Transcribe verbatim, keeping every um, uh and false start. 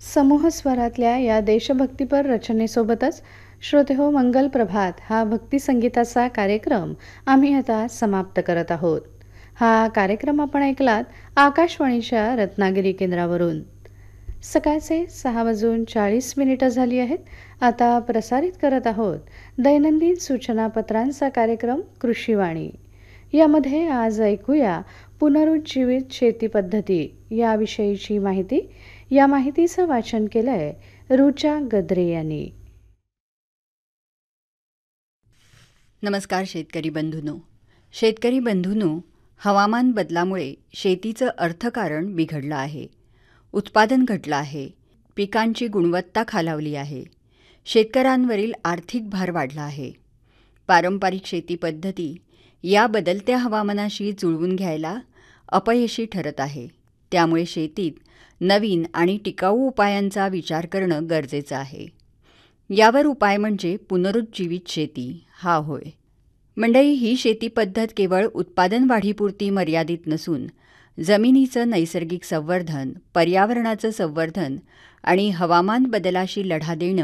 समूह स्वरातल्या या देशभक्तीपर रचनेसोबतच श्रोतेहो मंगल प्रभात हा भक्तिसंगीताचा कार्यक्रम आम्ही आता समाप्त करत आहोत. हा कार्यक्रम आपण ऐकलात आकाशवाणीच्या रत्नागिरी केंद्रावरून. सकाळचे सहा वाजून चाळीस मिनिटं झाली आहेत. आता प्रसारित करत आहोत दैनंदिन सूचनापत्रांचा कार्यक्रम कृषीवाणी. यामध्ये आज ऐकूया पुनरुज्जीवित शेती पद्धती याविषयीची माहिती. या माहितीचं वाचन केलंय रुचा गद्रे यांनी. नमस्कार शेतकरी बंधूंनो. शेतकरी बंधूंनो, हवामान बदलामुळे शेतीचं अर्थकारण बिघडलं आहे. उत्पादन घटलं आहे. पिकांची गुणवत्ता खालावली आहे. शेतकऱ्यांवरील आर्थिक भार वाढला आहे. पारंपरिक शेती पद्धती या बदलत्या हवामानाशी जुळवून घ्यायला अपयशी ठरत आहे. त्यामुळे शेतीत नवीन आणि टिकाऊ उपायांचा विचार करणं गरजेचं आहे. यावर उपाय म्हणजे पुनरुज्जीवित शेती हा होय. मंडळी, ही शेती पद्धत केवळ उत्पादन वाढीपुरती मर्यादित नसून जमिनीचं नैसर्गिक संवर्धन, पर्यावरणाचं संवर्धन आणि हवामान बदलाशी लढा देणं